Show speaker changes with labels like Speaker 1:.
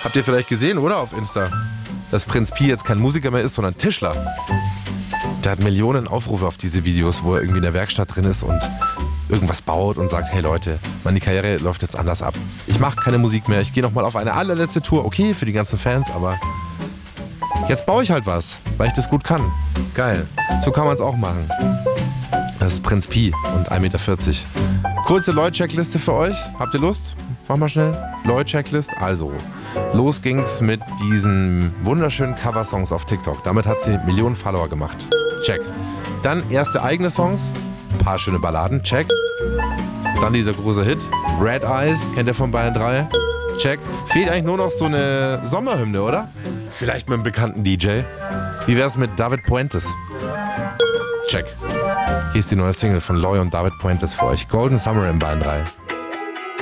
Speaker 1: Habt ihr vielleicht gesehen, oder? Auf Insta. Dass Prinz Pi jetzt kein Musiker mehr ist, sondern Tischler. Der hat Millionen Aufrufe auf diese Videos, wo er irgendwie in der Werkstatt drin ist und irgendwas baut und sagt, hey Leute, meine Karriere läuft jetzt anders ab. Ich mache keine Musik mehr, ich gehe nochmal auf eine allerletzte Tour. Okay, für die ganzen Fans, aber jetzt baue ich halt was, weil ich das gut kann. Geil. So kann man es auch machen. Das ist Prinz Pi und 1,40 Meter. Kurze Lloyd-Checkliste für euch. Habt ihr Lust? Mach mal schnell. Lloyd-Checklist. Also, los ging's mit diesen wunderschönen Coversongs auf TikTok. Damit hat sie Millionen Follower gemacht. Check. Dann erste eigene Songs. Ein paar schöne Balladen. Check. Dann dieser große Hit. Red Eyes. Kennt ihr von Bayern 3? Check. Fehlt eigentlich nur noch so eine Sommerhymne, oder? Vielleicht mit einem bekannten DJ. Wie wär's mit David Puentes? Check. Hier ist die neue Single von Loy und David Puentes für euch. Golden Summer in Bayern 3.